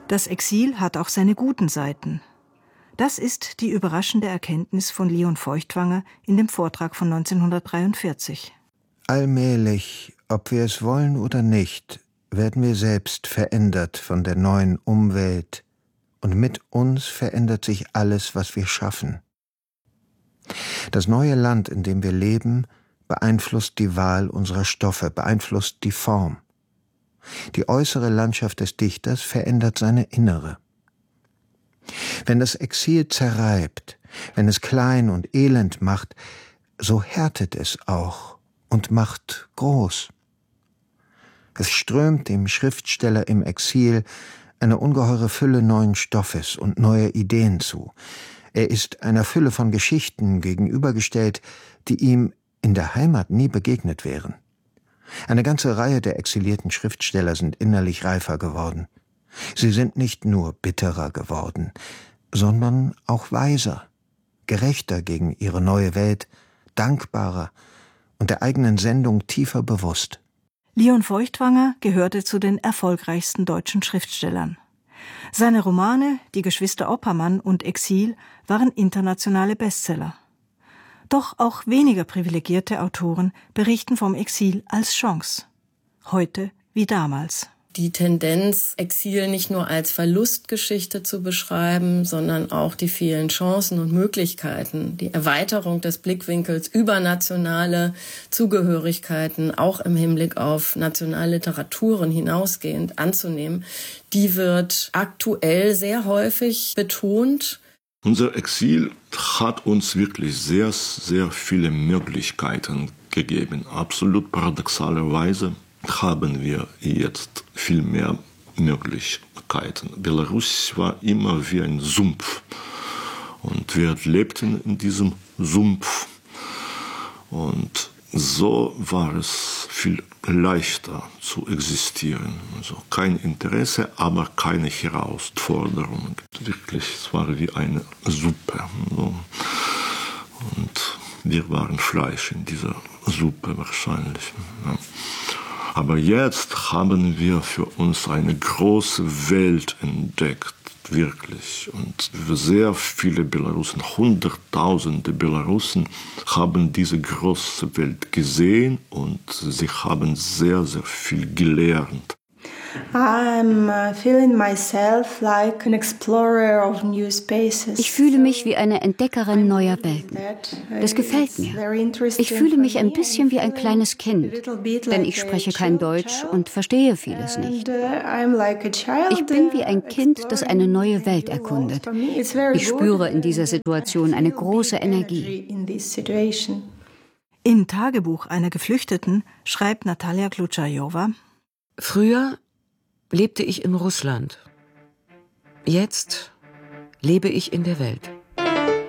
Das Exil hat auch seine guten Seiten. Das ist die überraschende Erkenntnis von Leon Feuchtwanger in dem Vortrag von 1943. Allmählich, ob wir es wollen oder nicht, werden wir selbst verändert von der neuen Umwelt, und mit uns verändert sich alles, was wir schaffen. Das neue Land, in dem wir leben, beeinflusst die Wahl unserer Stoffe, beeinflusst die Form. Die äußere Landschaft des Dichters verändert seine innere. Wenn das Exil zerreibt, wenn es klein und elend macht, so härtet es auch und macht groß. Es strömt dem Schriftsteller im Exil eine ungeheure Fülle neuen Stoffes und neuer Ideen zu. Er ist einer Fülle von Geschichten gegenübergestellt, die ihm in der Heimat nie begegnet wären. Eine ganze Reihe der exilierten Schriftsteller sind innerlich reifer geworden. Sie sind nicht nur bitterer geworden, sondern auch weiser, gerechter gegen ihre neue Welt, dankbarer und der eigenen Sendung tiefer bewusst. Leon Feuchtwanger gehörte zu den erfolgreichsten deutschen Schriftstellern. Seine Romane »Die Geschwister Oppermann« und »Exil« waren internationale Bestseller. Doch auch weniger privilegierte Autoren berichten vom Exil als Chance. Heute wie damals. Die Tendenz, Exil nicht nur als Verlustgeschichte zu beschreiben, sondern auch die vielen Chancen und Möglichkeiten, die Erweiterung des Blickwinkels über nationale Zugehörigkeiten, auch im Hinblick auf Nationalliteraturen hinausgehend anzunehmen, die wird aktuell sehr häufig betont. Unser Exil hat uns wirklich sehr, sehr viele Möglichkeiten gegeben. Absolut paradoxalerweise haben wir jetzt viel mehr Möglichkeiten. Belarus war immer wie ein Sumpf und wir lebten in diesem Sumpf. Und so war es viel leichter zu existieren. Also kein Interesse, aber keine Herausforderung. Wirklich, es war wie eine Suppe. Und wir waren Fleisch in dieser Suppe wahrscheinlich. Ja. Aber jetzt haben wir für uns eine große Welt entdeckt, wirklich. Und sehr viele Belarusen, Hunderttausende Belarusen haben diese große Welt gesehen und sie haben sehr, sehr viel gelernt. Ich fühle mich wie eine Entdeckerin neuer Welten. Das gefällt mir. Ich fühle mich ein bisschen wie ein kleines Kind, denn ich spreche kein Deutsch und verstehe vieles nicht. Ich bin wie ein Kind, das eine neue Welt erkundet. Ich spüre in dieser Situation eine große Energie. Im Tagebuch einer Geflüchteten schreibt Natalia Glutschajova: Früher lebte ich in Russland. Jetzt lebe ich in der Welt.